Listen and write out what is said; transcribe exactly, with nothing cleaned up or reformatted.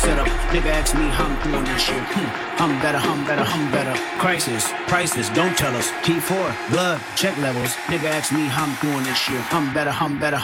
setup. Nigga ask me how I'm doing this shit. Hmm. I'm better, I'm better, I'm better. Crisis, priceless, don't tell us. T four, blood, check levels. Nigga ask me how I'm doing this shit. I'm better, I'm better.